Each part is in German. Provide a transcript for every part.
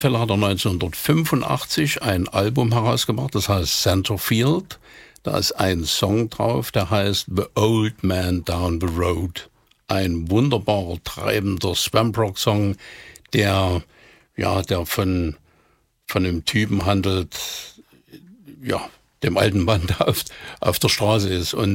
Fälle hat er 1985 ein Album herausgebracht, das heißt Centerfield. Da ist ein Song drauf, der heißt The Old Man Down the Road. Ein wunderbarer, treibender Swamp-Rock-Song, der von einem Typen handelt, ja, dem alten Mann, der auf der Straße ist. Und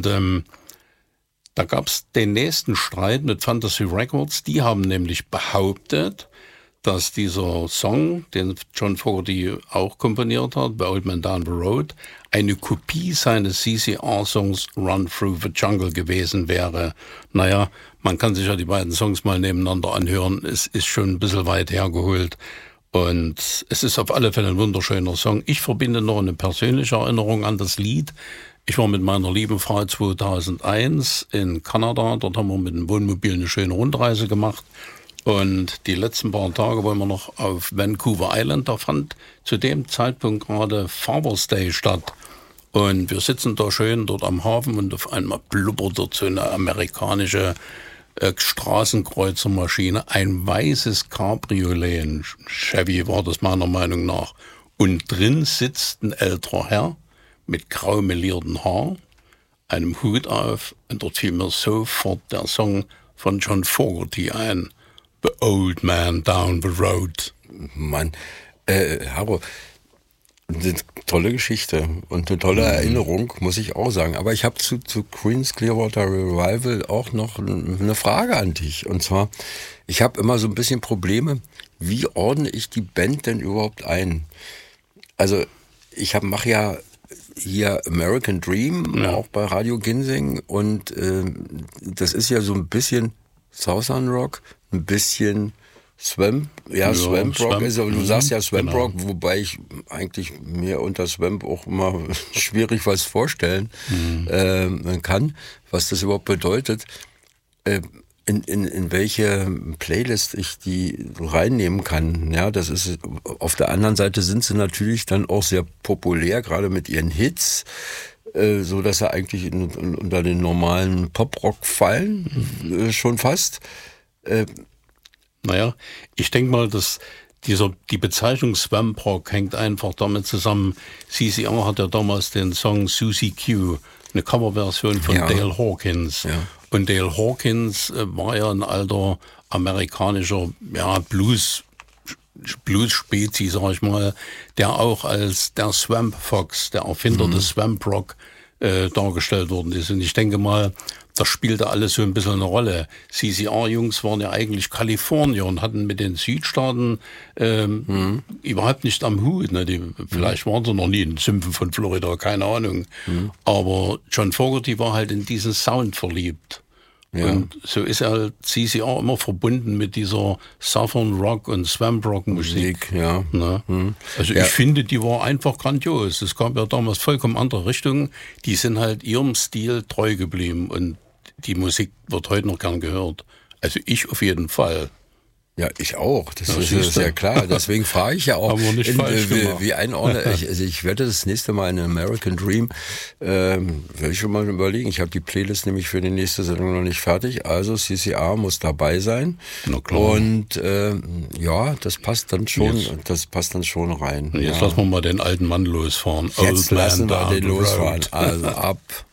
da gab es den nächsten Streit mit Fantasy Records. Die haben nämlich behauptet, dass dieser Song, den John Fogerty auch komponiert hat, The Old Man Down the Road, eine Kopie seines CCR-Songs Run Through the Jungle gewesen wäre. Naja, man kann sich ja die beiden Songs mal nebeneinander anhören. Es ist schon ein bisschen weit hergeholt. Und es ist auf alle Fälle ein wunderschöner Song. Ich verbinde noch eine persönliche Erinnerung an das Lied. Ich war mit meiner lieben Frau 2001 in Kanada. Dort haben wir mit dem Wohnmobil eine schöne Rundreise gemacht. Und die letzten paar Tage waren wir noch auf Vancouver Island. Da fand zu dem Zeitpunkt gerade Father's Day statt. Und wir sitzen da schön dort am Hafen und auf einmal blubbert dort so eine amerikanische Straßenkreuzermaschine. Ein weißes Cabriolet, ein Chevy war das meiner Meinung nach. Und drin sitzt ein älterer Herr mit grau meliertem Haar, einem Hut auf. Und dort fiel mir sofort der Song von John Fogerty ein. The Old Man Down the Road. Mann, Harro, eine tolle Geschichte und eine tolle Erinnerung, muss ich auch sagen. Aber ich habe zu Creedence Clearwater Revival auch noch eine Frage an dich. Und zwar, ich habe immer so ein bisschen Probleme, wie ordne ich die Band denn überhaupt ein? Also ich mache ja hier American Dream, auch bei Radio Ginseng. Und das ist ja so ein bisschen Southern Rock, ein bisschen Swamp Rock. Also, du sagst ja Swamp Rock, wobei ich eigentlich mir unter Swamp auch immer schwierig was vorstellen kann, was das überhaupt bedeutet. In welche Playlist ich die reinnehmen kann. Ja, das ist, auf der anderen Seite sind sie natürlich dann auch sehr populär, gerade mit ihren Hits, so dass sie eigentlich unter den normalen Pop-Rock fallen, schon fast. Naja, ich denke mal, dass die Bezeichnung Swamp Rock hängt einfach damit zusammen. CCR hat ja damals den Song Susie Q, eine Coverversion von Dale Hawkins. Ja. Und Dale Hawkins war ja ein alter amerikanischer Blues-Spezi, sag ich mal, der auch als der Swamp Fox, der Erfinder des Swamp Rock, dargestellt worden ist. Und ich denke mal, das spielte alles so ein bisschen eine Rolle. CCR-Jungs waren ja eigentlich Kalifornier und hatten mit den Südstaaten überhaupt nicht am Hut. Ne? Vielleicht waren sie noch nie in den Sümpfen von Florida, keine Ahnung. Aber John Fogerty war halt in diesen Sound verliebt. Ja. Und so ist halt CCR immer verbunden mit dieser Southern Rock und Swamp Rock Musik. Ja. Ne? Also ich finde, die war einfach grandios. Es gab ja damals vollkommen andere Richtungen. Die sind halt ihrem Stil treu geblieben und die Musik wird heute noch gern gehört. Also ich auf jeden Fall. Ja, ich auch. Das ist ja klar. Deswegen frage ich ja auch, wie einordne ich. Also ich werde das nächste Mal in American Dream, werde ich schon mal überlegen. Ich habe die Playlist nämlich für die nächste Sendung noch nicht fertig. Also CCR muss dabei sein. Na klar. Und das passt dann schon. Das passt dann schon rein. Jetzt lassen wir mal den alten Mann losfahren. Jetzt lassen wir den losfahren. Also ab